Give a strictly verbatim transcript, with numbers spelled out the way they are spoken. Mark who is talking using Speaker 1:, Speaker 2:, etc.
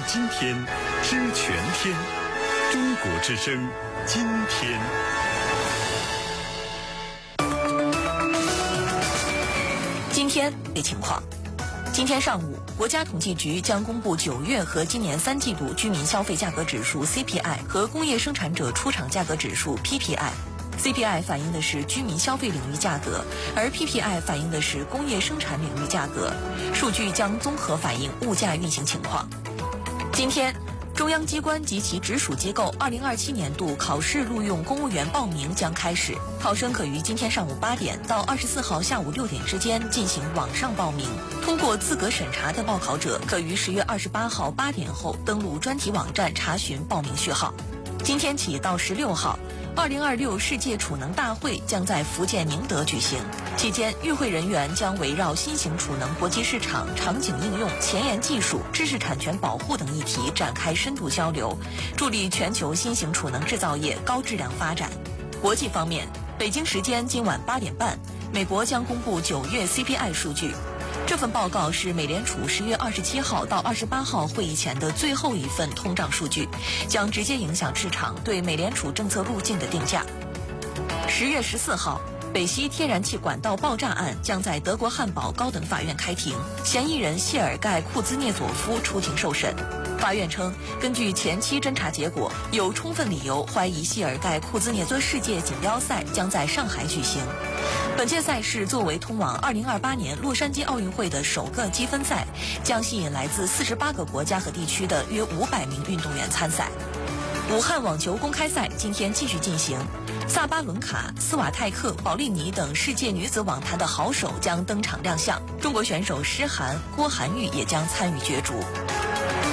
Speaker 1: 今天，知全天。中国之声，今天。
Speaker 2: 今天的情况。今天上午，国家统计局将公布九月和今年三季度居民消费价格指数 C P I 和工业生产者出厂价格指数 P P I。C P I 反映的是居民消费领域价格，而 P P I 反映的是工业生产领域价格。数据将综合反映物价运行情况。今天，中央机关及其直属机构二零二七年度考试录用公务员报名将开始，考生可于今天上午八点到二十四号下午六点之间进行网上报名。通过资格审查的报考者，可于十月二十八号八点后登录专题网站查询报名序号。今天起到十六号。二零二六世界储能大会将在福建宁德举行，期间与会人员将围绕新型储能国际市场、场景应用、前沿技术、知识产权保护等议题展开深度交流，助力全球新型储能制造业高质量发展。国际方面，北京时间今晚八点半，美国将公布九月 C P I 数据。这份报告是美联储十月二十七号到二十八号会议前的最后一份通胀数据，将直接影响市场对美联储政策路径的定价。十月十四号，北溪天然气管道爆炸案将在德国汉堡高等法院开庭，嫌疑人谢尔盖·库兹涅佐夫出庭受审。法院称，根据前期侦查结果，有充分理由怀疑谢尔盖·库兹涅佐世界锦标赛将在上海举行。本届赛事作为通往二零二八年洛杉矶奥运会的首个积分赛，将吸引来自四十八个国家和地区的约五百名运动员参赛。武汉网球公开赛今天继续进行，萨巴伦卡、斯瓦泰克、保利尼等世界女子网坛的好手将登场亮相，中国选手施涵、郭涵玉也将参与角逐。